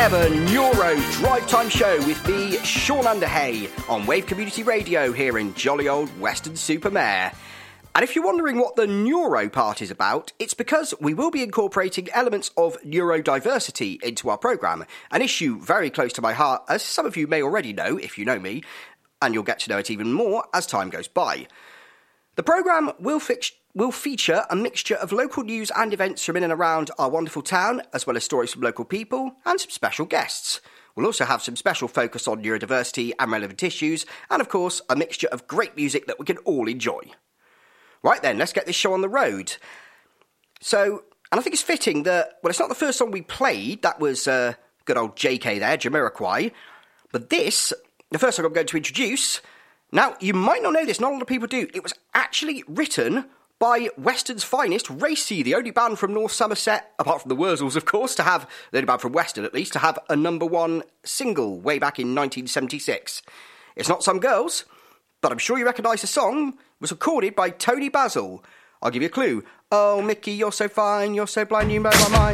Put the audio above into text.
ever Neuro Drive Time Show with me, Sean Underhay, on Wave Community Radio here in jolly old Weston-super-Mare. And if you're wondering what the neuro part is about, it's because we will be incorporating elements of neurodiversity into our programme, an issue very close to my heart, as some of you may already know if you know me, and you'll get to know it even more as time goes by. The programme will feature a mixture of local news and events from in and around our wonderful town, as well as stories from local people and some special guests. We'll also have some special focus on neurodiversity and relevant issues, and of course, a mixture of great music that we can all enjoy. Right then, let's get this show on the road. And I think it's fitting that, well, it's not the first song we played, that was good old JK there, Jamiroquai, but this, the first song I'm going to introduce, now, you might not know this, not a lot of people do, it was actually written by Weston's finest, Racy, the only band from North Somerset, apart from the Wurzels, of course, the only band from Weston at least, to have a number one single way back in 1976. It's not Some Girls, but I'm sure you recognise the song. It was recorded by Tony Basil. I'll give you a clue. Oh, Mickey, you're so fine, you're so blind, you blow my mind.